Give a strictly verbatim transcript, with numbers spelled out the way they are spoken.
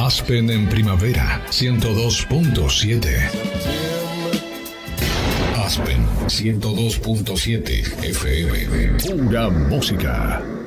Aspen en primavera, ciento dos punto siete. Aspen ciento dos punto siete F M. Pura música.